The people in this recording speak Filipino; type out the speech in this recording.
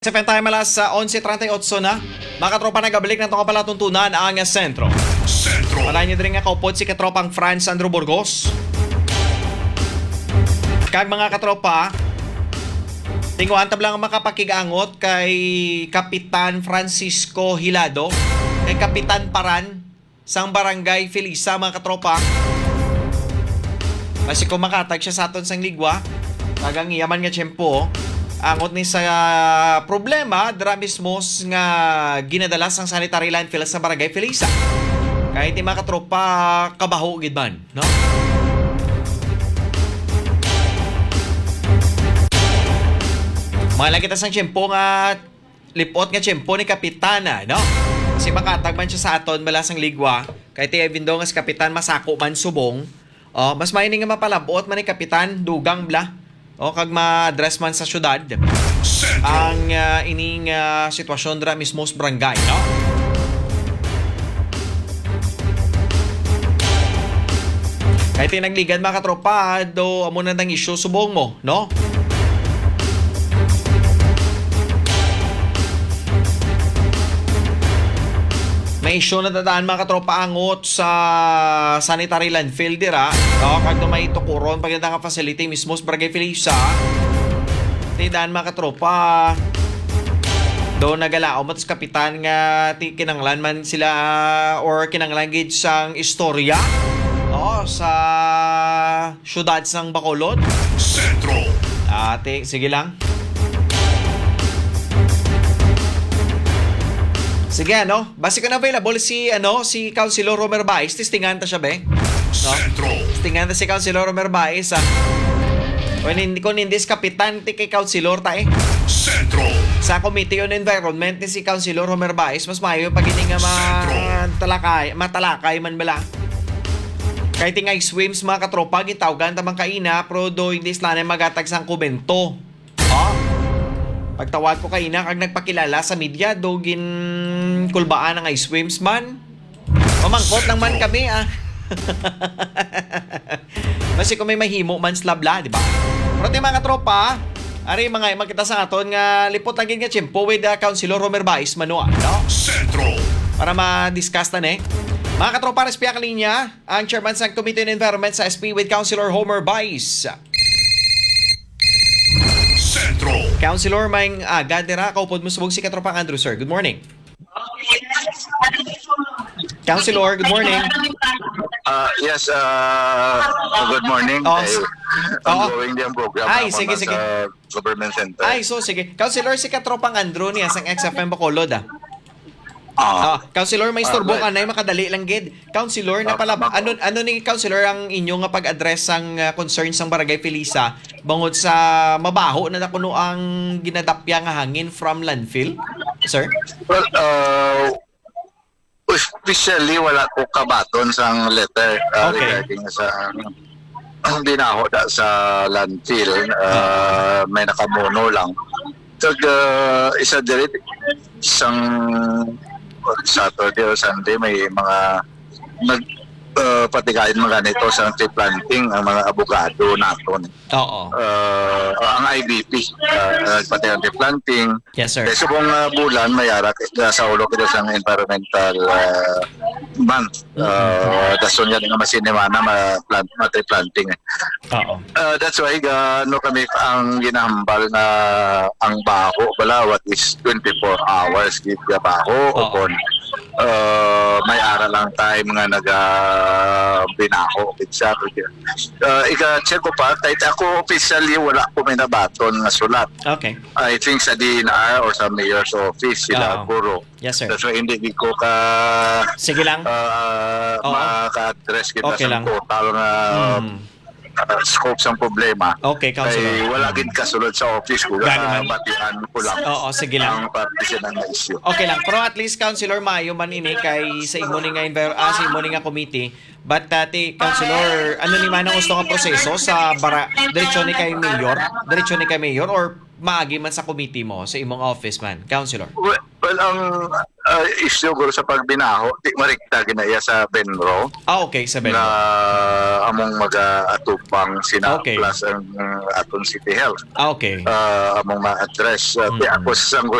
Sa time alas sa 11:38 na, mga katropa nagabalik ng itong kapalatuntunan ang sentro. Wala niyo din nga kaupod si katropang Franz Andrew Burgos. Kag mga katropa, tinguan tablang makapakigangot kay Kapitan Francisco Hilado, kay Kapitan Paran, sang Barangay Felisa, mga katropa. Kasi kumakatag siya sa aton sang ligwa, tagang iyaman nga tiyempo, angot ni sa problema dira mismo nga ginadalas ang sanitary landfill sa Barangay Felisa. Kahit di mga katropa kabaho gid man, no? Mga kita sang tiyempo nga lipot nga tiyempo ni Kapitana, no? Kasi makatag man siya sa aton malasang ligwa, kahit even do nga si Kapitan masako man subong, mas maining nga mapalabot man ni Kapitan dugang bla. O kag ma-address man sa syudad ang ining sitwasyon dra mismo sa barangay, no? Kahit nagligan mga katropa, do amo na nang issue subong mo, no? May issue na dadaan mga katropa angot sa sanitary landfill dira. Kag may tukuron pagdating nga facility mismo sa Barangay Felisa. Tidaan mga katropa. Do nagalao mo sa kapitan nga kinanglan man sila or kinanglan gid sang istorya. Sa syudad sang Bacolod. Sentro. Sige lang. Sige, base ka na available si Councilor Romer Baez. Tistingan ta siya, be? No? Tistingan ta si Councilor Romer Baez, Kung hindi si Kapitan, ti kay Councilor ta, Sentro. Sa Committee on Environment ni si Councilor Romer Baez, mas mayo pag hindi nga matalakay man bala. Kahit nga swims mga katropa, gitawgan tamang kaina, pero do hindi sila na magatag sang komento. Pagtawag ko kaina kag nagpakilala sa media, dogin kulbaan ang swims man. Mamangkot lang man kami, Kasi kung may mahimo man slabla, di ba? Pero tayo mga tropa, ari mga makita sa aton nga lipot lagi nga tiyempo with Councilor Romer Baez Manoa, no? Sentro. Para ma-discuss na Mga katropa, respiya ka linya, ang chairman sa Committee on Environment sa SP with Councilor Homer Baez. Sentro. Councilor, may gadera, kaupod mo subog si katropang Andrew, sir. Good morning. Councilor, good morning. Yes, good morning. Ongoing din ang program sige. sa Government Center. Sige. Councilor, si katropang Andrew niya sang XFM Bacolod, Councilor, may istorbo ka na makadali lang gid. Councilor, ano ni Councilor ang inyong pag-address sang concerns sang Barangay Felisa bangod sa mabaho na nakuno ang ginadapya nga hangin from landfill, sir? Well, officially wala ko kabaton sang letter regarding sa binaho sa landfill. May nakamono lang. Isa direct isang Saturday o Sunday may mga patikain mga ganito sa tree planting ang mga abogado naton. Ang IBP patikain tree planting. Yes, sir. Kasi kung bulan mayara sa ulo ko sa environmental month. Dason yan nga masinimana tree planting. That's why kami ang ginahambal na ang baho bala what is 24 hours gid baho upon may ara lang tayo mga binaho itsa ika-check ko pa kahit ako officially wala ko may nabaton na sulat. Okay. I think sa DNR or sa mayor's office sila puro. Yes, sir. So hindi ko sige lang maka-address kita okay sa total na scope sang problema. Okay, Councilor. Ay wala gid kasulod sa office ko. Batian ko lang. Sige lang. Ang partisan ng issue. Okay lang. Pero at least, Councilor, maayo man ini kay sa imo ni sa imo ni nga committee. But Councilor, ano ni man ang gusto nga proseso sa diretso ni kay mayor or maagi man sa committee mo sa imong office man, Councilor? Well, ang issue guro sa pagbinaho, di marikta ginaya sa Benro. Okay, sa Benro. Na among mag-atupang sina Okay. plus ang aton City Health. Okay. Among ma-address. Di ako sa